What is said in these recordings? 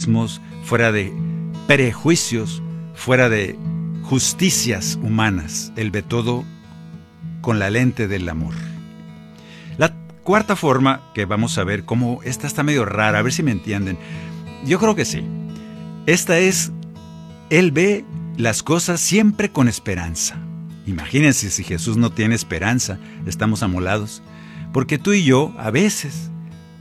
egoísmos, fuera de prejuicios, fuera de justicias humanas. Él ve todo con la lente del amor. La cuarta forma que vamos a ver, como esta está medio rara, a ver si me entienden. Yo creo que sí. Esta es, Él ve las cosas siempre con esperanza. Imagínense si Jesús no tiene esperanza, estamos amolados. Porque tú y yo, a veces,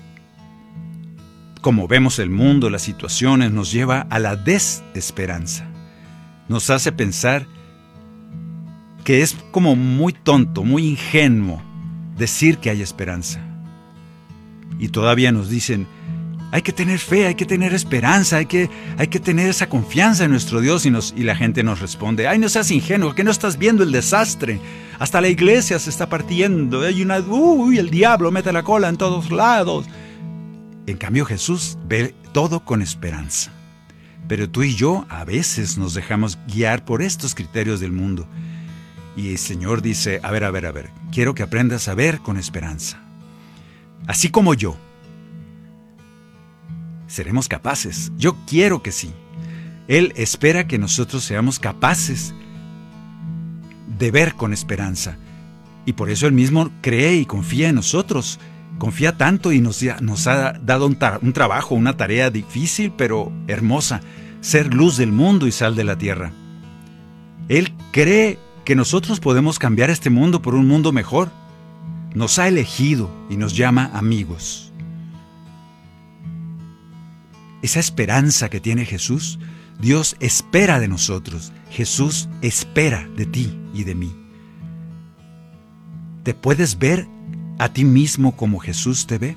como vemos el mundo, las situaciones, nos lleva a la desesperanza. Nos hace pensar que es como muy tonto, muy ingenuo decir que hay esperanza. Y todavía nos dicen, hay que tener fe, hay que tener esperanza, hay que tener esa confianza en nuestro Dios. Y la gente nos responde, ay, no seas ingenuo, que no estás viendo el desastre. Hasta la iglesia se está partiendo, hay el diablo mete la cola en todos lados. En cambio Jesús ve todo con esperanza. Pero tú y yo a veces nos dejamos guiar por estos criterios del mundo. Y el Señor dice, a ver, quiero que aprendas a ver con esperanza. Así como yo. ¿Seremos capaces? Yo quiero que sí. Él espera que nosotros seamos capaces de ver con esperanza. Y por eso Él mismo cree y confía en nosotros. Confía tanto y nos ha dado un trabajo, una tarea difícil pero hermosa. Ser luz del mundo y sal de la tierra. Él cree que nosotros podemos cambiar este mundo por un mundo mejor. Nos ha elegido y nos llama amigos. Esa esperanza que tiene Jesús, Dios espera de nosotros. Jesús espera de ti y de mí. ¿Te puedes ver a ti mismo como Jesús te ve?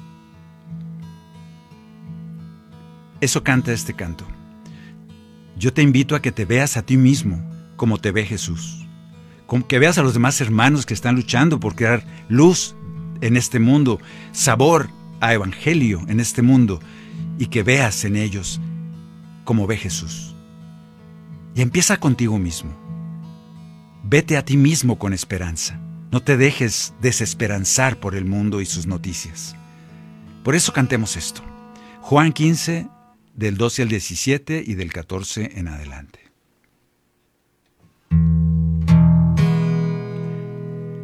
Eso canta este canto. Yo te invito a que te veas a ti mismo como te ve Jesús. Que veas a los demás hermanos que están luchando por crear luz en este mundo, sabor a evangelio en este mundo, y que veas en ellos como ve Jesús. Y empieza contigo mismo. Vete a ti mismo con esperanza. No te dejes desesperanzar por el mundo y sus noticias. Por eso cantemos esto. Juan 15, del 12 al 17 y del 14 en adelante.